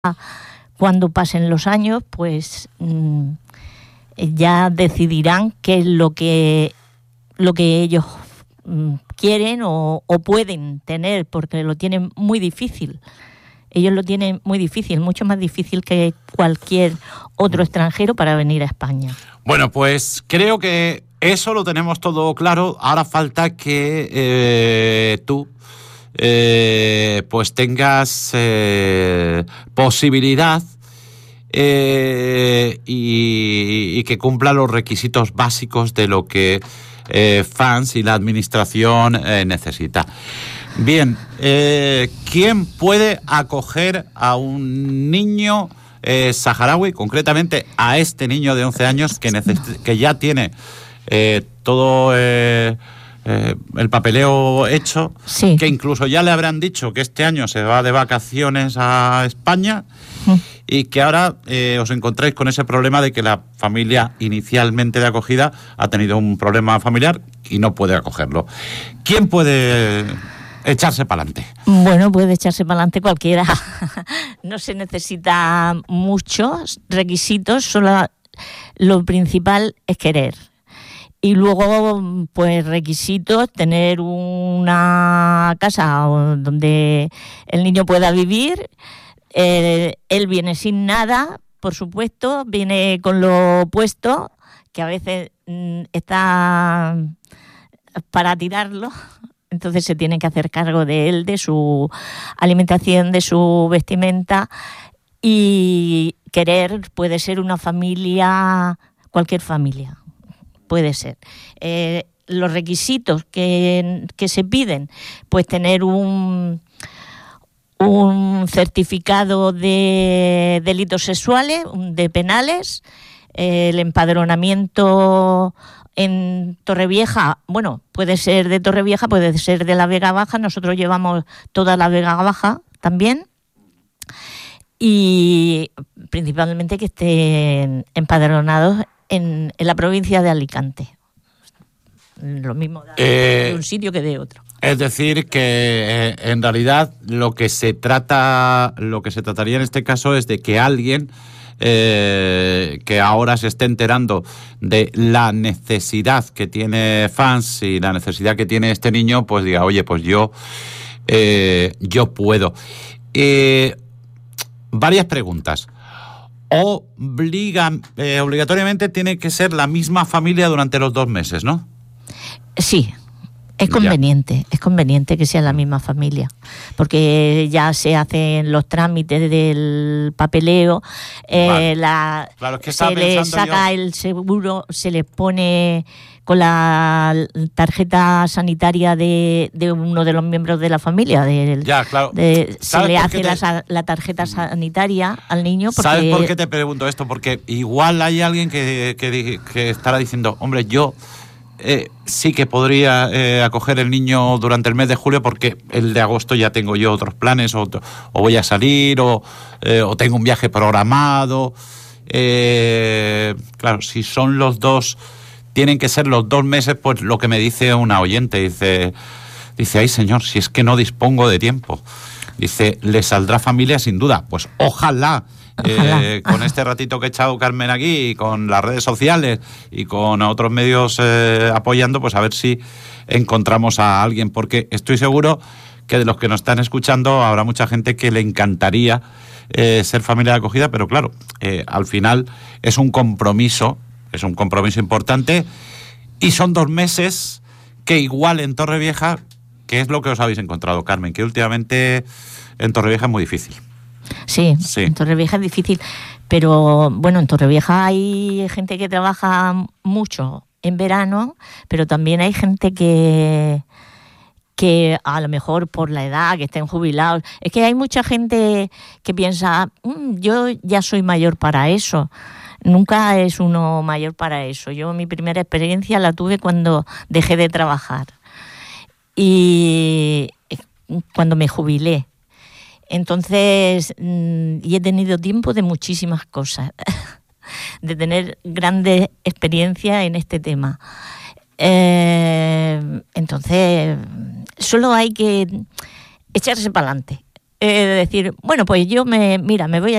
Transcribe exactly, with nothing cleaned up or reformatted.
cuando pasen los años, pues mmm, ya decidirán qué es lo que, lo que ellos mmm, quieren o, o pueden tener, porque lo tienen muy difícil. Ellos lo tienen muy difícil, mucho más difícil que cualquier otro extranjero para venir a España. Bueno, pues creo que eso lo tenemos todo claro. Ahora falta que eh, tú eh, pues tengas eh, posibilidad eh, y, y que cumpla los requisitos básicos de lo que eh, F A N S y la administración eh, necesita. Bien, eh, ¿quién puede acoger a un niño eh, saharaui, concretamente a este niño de once años que, neces- que ya tiene eh, todo eh, eh, el papeleo hecho, sí. que incluso ya le habrán dicho que este año se va de vacaciones a España mm. y que ahora eh, os encontráis con ese problema de que la familia inicialmente de acogida ha tenido un problema familiar y no puede acogerlo? ¿Quién puede echarse para adelante? Bueno, puede echarse para adelante cualquiera. No se necesita muchos requisitos, solo lo principal es querer. Y luego, pues requisitos, tener una casa donde el niño pueda vivir. Eh, él viene sin nada, por supuesto, viene con lo puesto, que a veces mm, está para tirarlo. Entonces se tiene que hacer cargo de él, de su alimentación, de su vestimenta, y querer puede ser una familia, cualquier familia, puede ser. Eh, los requisitos que, que se piden, pues tener un, un certificado de delitos sexuales, de penales, eh, el empadronamiento en Torrevieja, bueno, puede ser de Torrevieja, puede ser de la Vega Baja, nosotros llevamos toda la Vega Baja también, y principalmente que estén empadronados en, en la provincia de Alicante. Lo mismo de, eh, de un sitio que de otro. Es decir, que eh, en realidad lo que se trata, lo que se trataría en este caso es de que alguien Eh, que ahora se esté enterando de la necesidad que tiene F A N S y la necesidad que tiene este niño, pues diga, oye, pues yo eh, yo puedo. Eh, varias preguntas. Obligan, eh, obligatoriamente tiene que ser la misma familia durante los dos meses, ¿no? Sí. Es conveniente, ya. es conveniente que sea la misma familia, porque ya se hacen los trámites del papeleo, eh, vale. la, claro, es que se le saca yo... el seguro, se le pone con la tarjeta sanitaria de, de uno de los miembros de la familia. De, ya, claro. De, se le hace te... la, la tarjeta sanitaria al niño. Porque... ¿Sabes por qué te pregunto esto? Porque igual hay alguien que, que, que estará diciendo, hombre, yo... Eh, sí que podría eh, acoger el niño durante el mes de julio porque el de agosto ya tengo yo otros planes o, o voy a salir o, eh, o tengo un viaje programado. Eh, claro, si son los dos, tienen que ser los dos meses, pues lo que me dice una oyente, dice, dice, ay señor, si es que no dispongo de tiempo. Dice, le saldrá familia sin duda. Pues ojalá. Eh, con este ratito que he echado Carmen aquí y con las redes sociales y con otros medios eh, apoyando, pues a ver si encontramos a alguien, porque estoy seguro que de los que nos están escuchando habrá mucha gente que le encantaría eh, ser familia de acogida, pero claro, eh, al final es un compromiso, es un compromiso importante y son dos meses que igual en Torrevieja, que es lo que os habéis encontrado, Carmen, que últimamente en Torrevieja es muy difícil. Sí, sí, en Torrevieja es difícil, pero bueno, en Torrevieja hay gente que trabaja mucho en verano, pero también hay gente que, que a lo mejor por la edad, que estén jubilados, es que hay mucha gente que piensa, mmm, yo ya soy mayor para eso. Nunca es uno mayor para eso. Yo mi primera experiencia la tuve cuando dejé de trabajar y cuando me jubilé. Entonces, y he tenido tiempo de muchísimas cosas, de tener grandes experiencias en este tema. Eh, entonces, solo hay que echarse para adelante. eh, decir, bueno, pues yo me, mira, me voy a